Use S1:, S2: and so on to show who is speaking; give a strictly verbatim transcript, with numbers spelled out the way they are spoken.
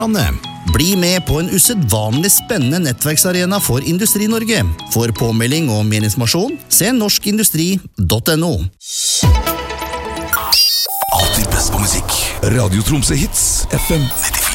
S1: Bli med på en usedvanlig spennende nettverksarena for Industri-Norge. For påmelding og mer informasjon, se norskindustri punktum no.
S2: Alltid best på musikk. Radio Tromsø Hits, F M nittifire.